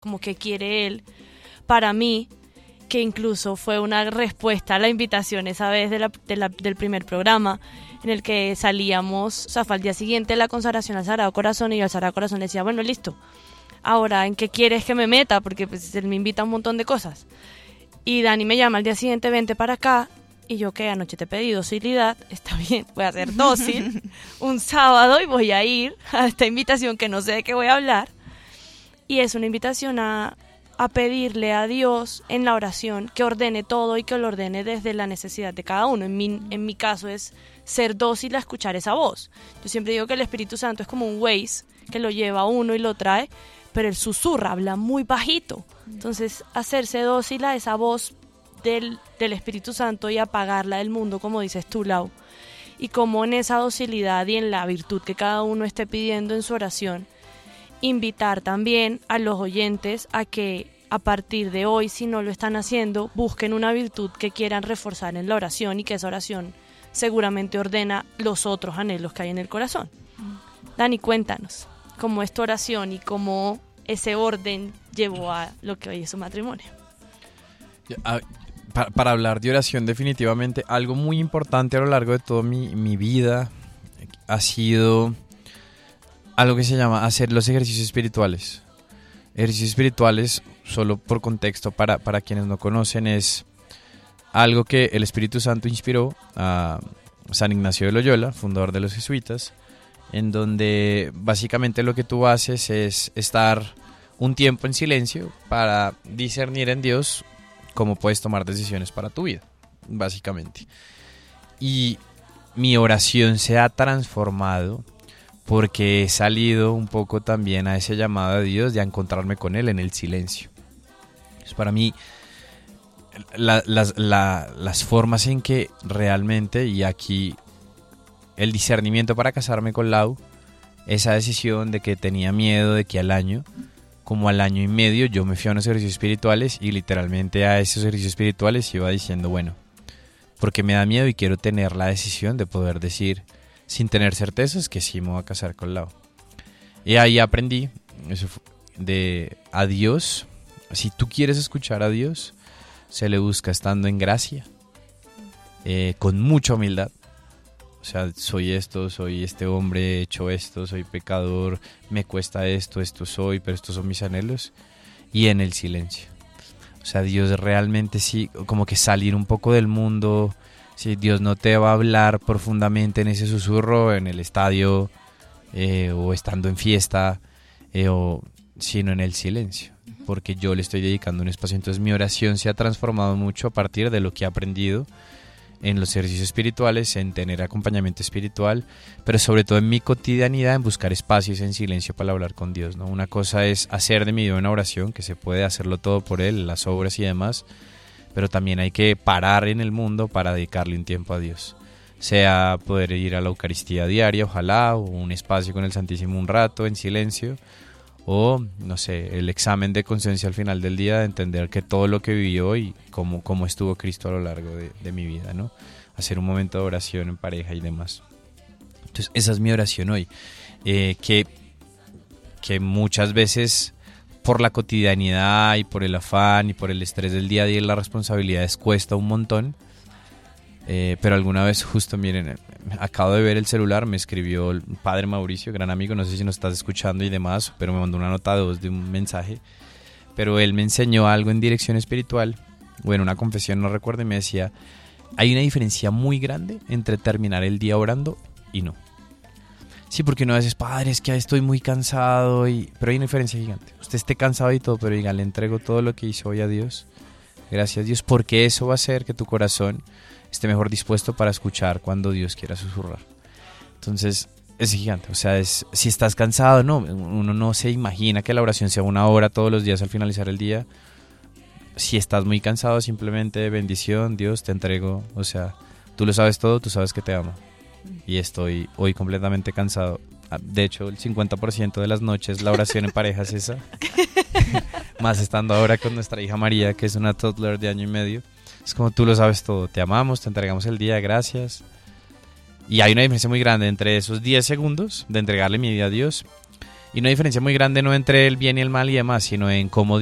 como qué quiere Él para mí, que incluso fue una respuesta a la invitación esa vez del primer programa, en el que salíamos, o sea, fue al día siguiente la consagración al Sagrado Corazón, y yo al Sagrado Corazón le decía, bueno, listo, ahora, ¿en qué quieres que me meta? Porque pues él me invita a un montón de cosas. Y Dani me llama al día siguiente, vente para acá, y yo, que anoche te pedí docilidad, está bien, voy a ser dócil, un sábado, y voy a ir a esta invitación que no sé de qué voy a hablar, y es una invitación a pedirle a Dios en la oración que ordene todo y que lo ordene desde la necesidad de cada uno. En mi caso es ser dócil a escuchar esa voz. Yo siempre digo que el Espíritu Santo es como un Waze que lo lleva a uno y lo trae, pero él susurra, habla muy bajito. Entonces, hacerse dócil a esa voz del Espíritu Santo y apagarla del mundo, como dices tú, Lau. Y como en esa docilidad y en la virtud que cada uno esté pidiendo en su oración, invitar también a los oyentes a que a partir de hoy, si no lo están haciendo, busquen una virtud que quieran reforzar en la oración, y que esa oración seguramente ordena los otros anhelos que hay en el corazón. Dani, cuéntanos cómo es tu oración y cómo ese orden llevó a lo que hoy es su matrimonio. Para hablar de oración, definitivamente algo muy importante a lo largo de toda mi vida ha sido algo que se llama hacer los ejercicios espirituales. Ejercicios espirituales, solo por contexto, para quienes no conocen, es algo que el Espíritu Santo inspiró a San Ignacio de Loyola, fundador de los jesuitas, en donde básicamente lo que tú haces es estar un tiempo en silencio para discernir en Dios cómo puedes tomar decisiones para tu vida, básicamente. Y mi oración se ha transformado porque he salido un poco también a ese llamado de Dios de a encontrarme con Él en el silencio. Pues para mí, las formas en que realmente, y aquí el discernimiento para casarme con Lau, esa decisión de que tenía miedo de que al año, como al año y medio, yo me fui a unos ejercicios espirituales, y literalmente a esos ejercicios espirituales iba diciendo, bueno, porque me da miedo y quiero tener la decisión de poder decir, sin tener certezas, que sí me voy a casar con Lau. Y ahí aprendí eso a Dios. Si tú quieres escuchar a Dios, se le busca estando en gracia, con mucha humildad. O sea, soy esto, soy este hombre, he hecho esto, soy pecador, me cuesta esto, esto soy, pero estos son mis anhelos. Y en el silencio. O sea, Dios realmente sí, como que salir un poco del mundo. Si Dios no te va a hablar profundamente en ese susurro, en el estadio, o estando en fiesta, sino en el silencio, porque yo le estoy dedicando un espacio. Entonces mi oración se ha transformado mucho a partir de lo que he aprendido en los ejercicios espirituales, en tener acompañamiento espiritual, pero sobre todo en mi cotidianidad, en buscar espacios en silencio para hablar con Dios, ¿no? Una cosa es hacer de mi vida una oración, que se puede hacerlo todo por Él, las obras y demás, pero también hay que parar en el mundo para dedicarle un tiempo a Dios. Sea poder ir a la Eucaristía diaria, ojalá, o un espacio con el Santísimo un rato en silencio, o, no sé, el examen de conciencia al final del día, de entender que todo lo que viví hoy, cómo estuvo Cristo a lo largo de mi vida, ¿no? Hacer un momento de oración en pareja y demás. Entonces, esa es mi oración hoy, que muchas veces, por la cotidianidad y por el afán y por el estrés del día a día y las responsabilidades, cuesta un montón. Pero alguna vez, justo miren, acabo de ver el celular, me escribió el padre Mauricio, gran amigo, no sé si nos estás escuchando y demás, pero me mandó una nota de voz de un mensaje, pero él me enseñó algo en dirección espiritual, o en una confesión, no recuerdo, y me decía, hay una diferencia muy grande entre terminar el día orando y no. Sí, porque uno a veces, padre, es que estoy muy cansado, pero hay una diferencia gigante. Usted esté cansado y todo, pero diga, le entrego todo lo que hizo hoy a Dios, gracias a Dios, porque eso va a hacer que tu corazón esté mejor dispuesto para escuchar cuando Dios quiera susurrar. Entonces, es gigante. O sea, si estás cansado, no, uno no se imagina que la oración sea 1 hora todos los días al finalizar el día. Si estás muy cansado, simplemente bendición, Dios, te entrego. O sea, tú lo sabes todo, tú sabes que te amo. Y estoy hoy completamente cansado. De hecho, el 50% de las noches la oración en pareja es esa. Más estando ahora con nuestra hija María, que es una toddler de 1 año y medio. Es como, tú lo sabes todo, te amamos, te entregamos el día, gracias. Y hay una diferencia muy grande entre esos 10 segundos de entregarle mi vida a Dios Y una diferencia muy grande no entre el bien y el mal y demás, sino en cómo